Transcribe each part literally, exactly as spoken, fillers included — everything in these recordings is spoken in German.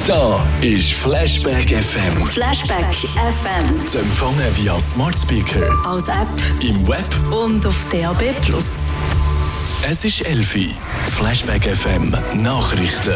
Da ist Flashback F M. Flashback F M. Zu empfangen via Smart Speaker, als App im Web und auf D A B plus. Es ist elf Uhr. Flashback F M Nachrichten.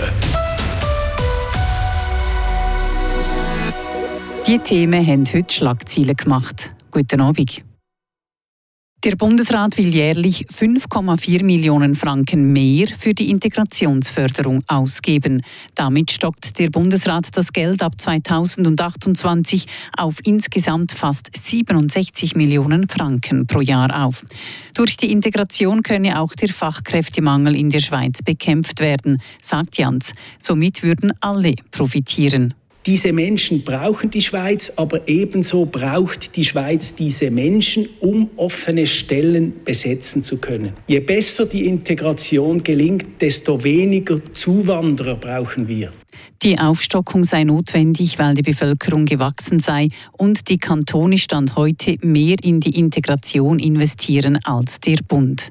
Die Themen haben heute Schlagzeilen gemacht. Guten Abend. Der Bundesrat will jährlich fünf Komma vier Millionen Franken mehr für die Integrationsförderung ausgeben. Damit stockt der Bundesrat das Geld ab zweitausendachtundzwanzig auf insgesamt fast siebenundsechzig Millionen Franken pro Jahr auf. Durch die Integration könne auch der Fachkräftemangel in der Schweiz bekämpft werden, sagt Jans. Somit würden alle profitieren. Diese Menschen brauchen die Schweiz, aber ebenso braucht die Schweiz diese Menschen, um offene Stellen besetzen zu können. Je besser die Integration gelingt, desto weniger Zuwanderer brauchen wir. Die Aufstockung sei notwendig, weil die Bevölkerung gewachsen sei und die Kantone Stand heute mehr in die Integration investieren als der Bund.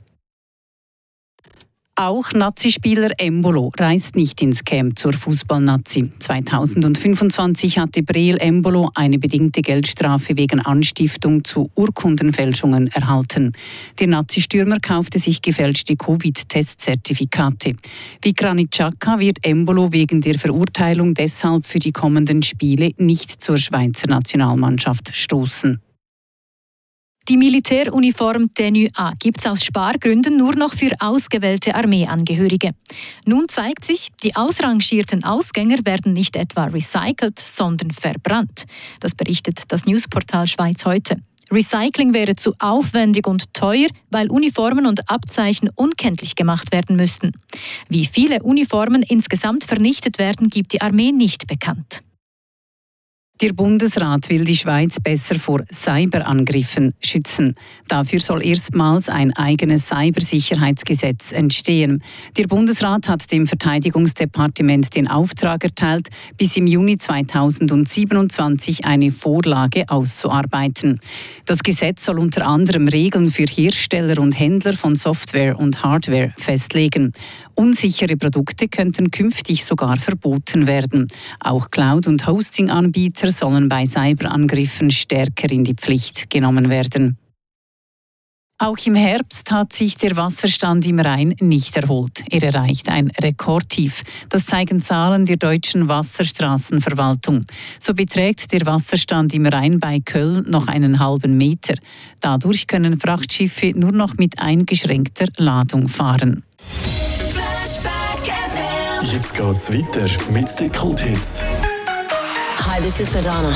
Auch Nazi-Spieler Embolo reist nicht ins Camp zur Fußball-Nazi. zweitausendfünfundzwanzig hatte Breel Embolo eine bedingte Geldstrafe wegen Anstiftung zu Urkundenfälschungen erhalten. Der Nazi-Stürmer kaufte sich gefälschte Covid-Testzertifikate. Wie Granit Xhaka wird Embolo wegen der Verurteilung deshalb für die kommenden Spiele nicht zur Schweizer Nationalmannschaft stoßen. Die Militäruniform Tenue A gibt es aus Spargründen nur noch für ausgewählte Armeeangehörige. Nun zeigt sich, die ausrangierten Ausgänger werden nicht etwa recycelt, sondern verbrannt. Das berichtet das Newsportal Schweiz heute. Recycling wäre zu aufwendig und teuer, weil Uniformen und Abzeichen unkenntlich gemacht werden müssten. Wie viele Uniformen insgesamt vernichtet werden, gibt die Armee nicht bekannt. Der Bundesrat will die Schweiz besser vor Cyberangriffen schützen. Dafür soll erstmals ein eigenes Cybersicherheitsgesetz entstehen. Der Bundesrat hat dem Verteidigungsdepartement den Auftrag erteilt, bis im Juni zweitausendsiebenundzwanzig eine Vorlage auszuarbeiten. Das Gesetz soll unter anderem Regeln für Hersteller und Händler von Software und Hardware festlegen. Unsichere Produkte könnten künftig sogar verboten werden. Auch Cloud- und Hosting-Anbieter sollen bei Cyberangriffen stärker in die Pflicht genommen werden. Auch im Herbst hat sich der Wasserstand im Rhein nicht erholt. Er erreicht ein Rekordtief. Das zeigen Zahlen der Deutschen Wasserstraßenverwaltung. So beträgt der Wasserstand im Rhein bei Köln noch einen halben Meter. Dadurch können Frachtschiffe nur noch mit eingeschränkter Ladung fahren. Jetzt geht's weiter mit den Kulthits. Hi, this is Madonna.